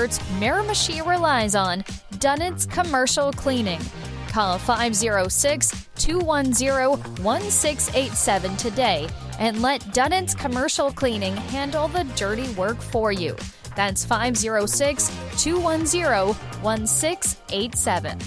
experts Miramichi relies on, Dunnet's Commercial Cleaning. Call 506-210-1687 today and let Dunnet's Commercial Cleaning handle the dirty work for you. That's 506-210-1687.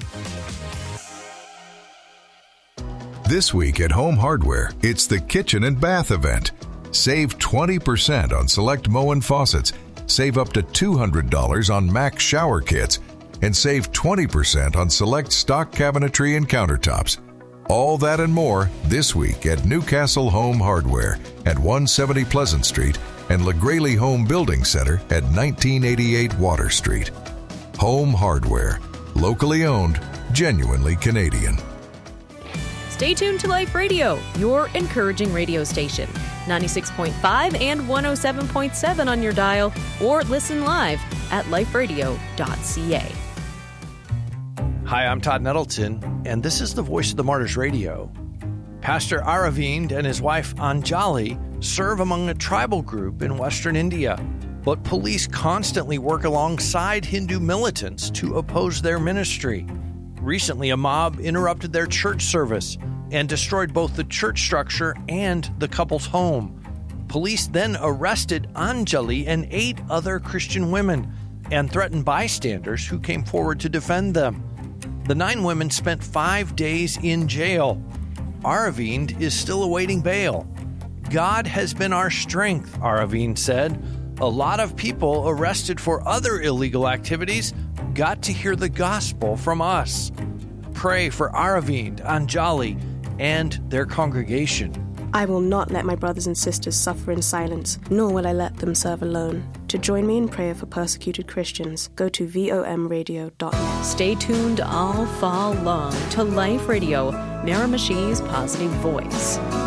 This week at Home Hardware, it's the Kitchen and Bath event. Save 20% on select Moen faucets, save up to $200 on Max shower kits, and save 20% on select stock cabinetry and countertops. All that and more this week at Newcastle Home Hardware at 170 Pleasant Street and LaGraley Home Building Center at 1988 Water Street. Home Hardware, locally owned, genuinely Canadian. Stay tuned to Life Radio, your encouraging radio station. 96.5 and 107.7 on your dial, or listen live at liferadio.ca. Hi, I'm Todd Nettleton, and this is the Voice of the Martyrs Radio. Pastor Aravind and his wife Anjali serve among a tribal group in Western India, but police constantly work alongside Hindu militants to oppose their ministry. Recently, a mob interrupted their church service and destroyed both the church structure and the couple's home. Police then arrested Anjali and 8 other Christian women and threatened bystanders who came forward to defend them. The 9 women spent 5 days in jail. Aravind is still awaiting bail. God has been our strength, Aravind said. A lot of people arrested for other illegal activities got to hear the gospel from us. Pray for Aravind, Anjali, and their congregation. I will not let my brothers and sisters suffer in silence, nor will I let them serve alone. To join me in prayer for persecuted Christians, go to vomradio.net. Stay tuned all fall long to Life Radio, Miramichi's positive voice.